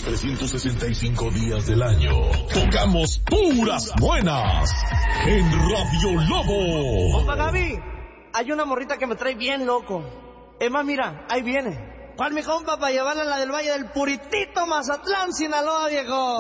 365 días del año. Tocamos puras buenas en Radio Lobo. Compa Gaby, hay una morrita que me trae bien loco. Emma, mira, ahí viene. ¿Cuál mi compa para llevarla a la del Valle del Puritito, Mazatlán, Sinaloa, viejo?